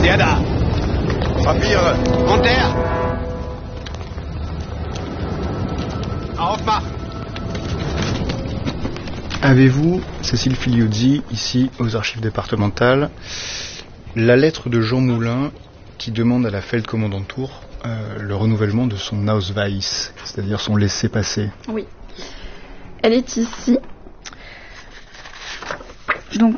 Wer da? Papiere. Und der? Aufmachen. Avez-vous, Cécile Filiuzzi, ici aux archives départementales, la lettre de Jean Moulin qui demande à la Feldkommandantur le renouvellement de son Ausweis, c'est-à-dire son laissez-passer? Oui. Elle est ici. Donc,